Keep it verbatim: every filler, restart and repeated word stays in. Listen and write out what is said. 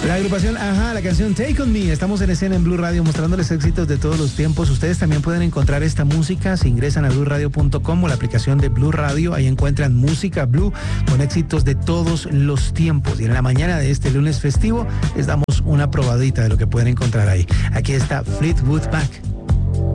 La agrupación Ajá, la canción Take On Me. Estamos en escena en Blue Radio mostrándoles éxitos de todos los tiempos. Ustedes también pueden encontrar esta música si ingresan a blue radio punto com o la aplicación de Blue Radio. Ahí encuentran música Blue con éxitos de todos los tiempos. Y en la mañana de este lunes festivo les damos una probadita de lo que pueden encontrar ahí. Aquí está Fleetwood Mac.